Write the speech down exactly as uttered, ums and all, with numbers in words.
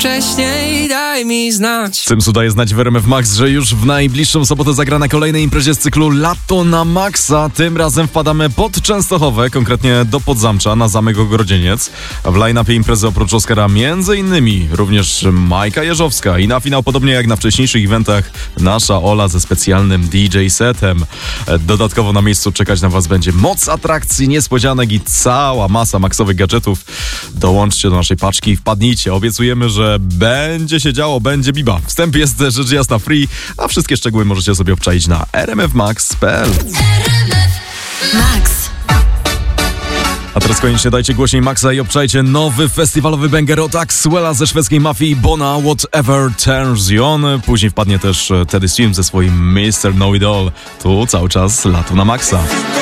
Wcześniej daj mi znać. Cymsu daje znać w R M F Max, że już w najbliższą sobotę zagra na kolejnej imprezie z cyklu Lato na Maxa. Tym razem wpadamy pod Częstochowę, konkretnie do Podzamcza, na Zamek Ogrodzieniec. W line-upie imprezy oprócz Oskara między innymi również Majka Jeżowska i na finał, podobnie jak na wcześniejszych eventach, nasza Ola ze specjalnym D J setem. Dodatkowo na miejscu czekać na was będzie moc atrakcji, niespodzianek i cała masa maksowych gadżetów. Dołączcie do naszej paczki i wpadnijcie. Obiecujemy, że będzie się działo, będzie biba. Wstęp jest rzecz jasna free, a wszystkie szczegóły możecie sobie obczaić na r m f max kropka p l. Max. A teraz koniecznie dajcie głośniej Maxa i obczajcie nowy festiwalowy banger od Axwella ze szwedzkiej mafii Bona, Whatever Turns You On. Później wpadnie też Teddy Swims ze swoim mister Know It All. Tu cały czas Lato na Maxa.